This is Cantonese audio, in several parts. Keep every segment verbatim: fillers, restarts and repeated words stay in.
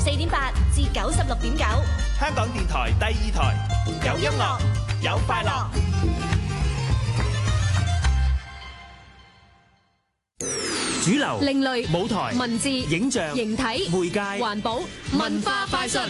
四點八至九十六點九， 香港電台第二台，有音樂，有快樂。主流、 另類、 舞台、 文字、 影像、 形體、 媒介、 環保、文化快訊。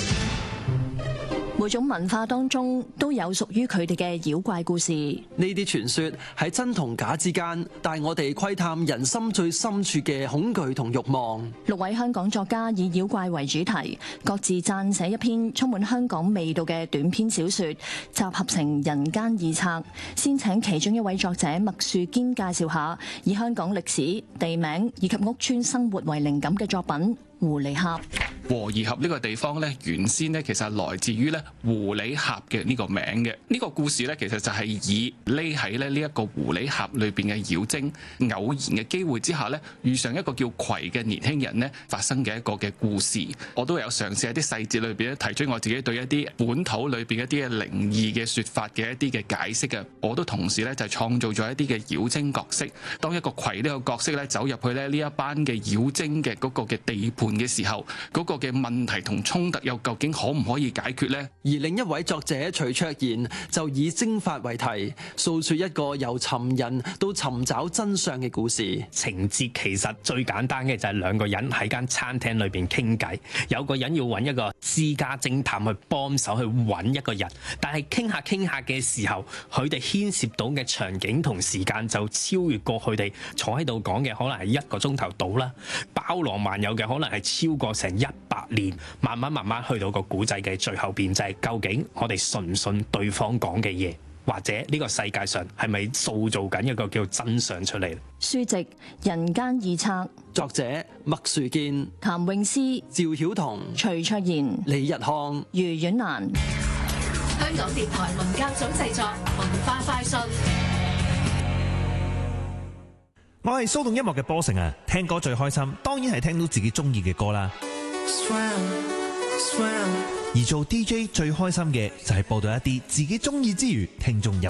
每種文化當中都有屬於佢哋嘅妖怪故事。 呢啲傳說喺真同假之間，帶我哋窺探人心最深處嘅恐懼同慾望。 六位香港作家以妖怪為主題，各自撰寫一篇充滿香港味道嘅短篇小說，集合成《人間二冊》。先請其中一位作者麥樹堅介紹下，以香港歷史、地名以及屋邨生活為靈感嘅作品《狐狸峽》。 和宜合呢個地方咧，原先咧其實係來自於咧狐狸峽嘅呢個名嘅。呢個故事咧，其實就係以匿喺咧呢一個狐狸峽裏邊嘅妖精偶然嘅機會之下咧，遇上一個叫葵嘅年輕人咧發生嘅一個嘅故事。我都有嘗試喺啲細節裏邊咧提出我自己對一啲本土裏邊一啲嘅靈異嘅說法嘅一啲嘅解釋嘅。我都同時咧就創造咗一啲嘅妖精角色。當一個葵呢個角色咧走入去咧呢一班嘅妖精嘅嗰個嘅地盤嘅時候，嗰個嘅問題同衝突又究竟可唔可以解決呢？ 而另一位作者徐卓賢就以蒸發為題，訴說一個由尋人到尋找真相嘅故事。 情節其實最簡單嘅就係兩個人喺間餐廳裏邊傾偈，有個人要揾一個私家偵探去幫手去揾一個人，但係傾下傾下嘅時候，佢哋牽涉到嘅場景同時間就超越過佢哋坐喺度講嘅可能係一個鐘頭到啦，包羅萬有嘅可能係超過成一百年，慢慢慢慢去到個古仔嘅最後邊，就係究竟我哋信唔信對方講嘅嘢，或者呢個世界上係咪塑造緊一個叫真相出嚟？ 書籍《人間二冊》， 作者麥樹堅、 譚詠詩、 趙曉彤、 徐卓賢、 李日康、 余婉蘭。 香港電台文教組製作，文化快訊。 我係騷動音樂嘅波成啊！聽歌最開心，當然係聽到自己中意嘅歌啦。而做 D J 最開心嘅就係播到一啲自己中意之餘，聽眾有